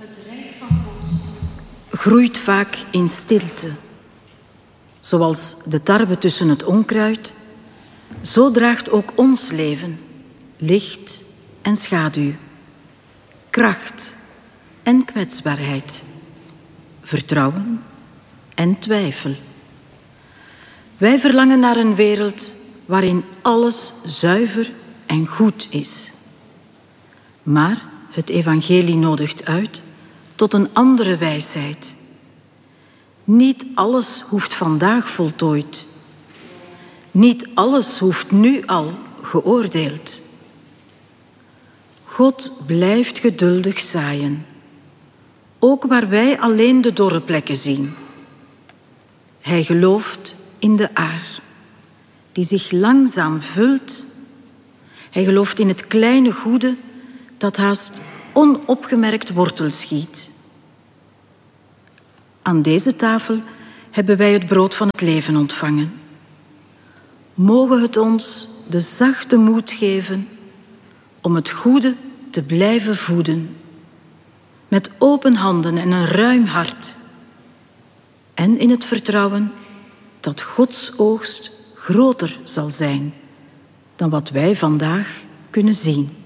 groeit vaak in stilte. Zoals de tarwe tussen het onkruid, zo draagt ook ons leven licht en schaduw, kracht en kwetsbaarheid, vertrouwen en twijfel. Wij verlangen naar een wereld waarin alles zuiver en goed is. Maar het evangelie nodigt uit tot een andere wijsheid. Niet alles hoeft vandaag voltooid. Niet alles hoeft nu al geoordeeld. God blijft geduldig zaaien, ook waar wij alleen de dorre plekken zien. Hij gelooft in de aar, die zich langzaam vult. Hij gelooft in het kleine goede dat haast onopgemerkt wortel schiet. Aan deze tafel hebben wij het brood van het leven ontvangen. Mogen het ons de zachte moed geven om het goede te blijven voeden, met open handen en een ruim hart, en in het vertrouwen dat Gods oogst groter zal zijn dan wat wij vandaag kunnen zien.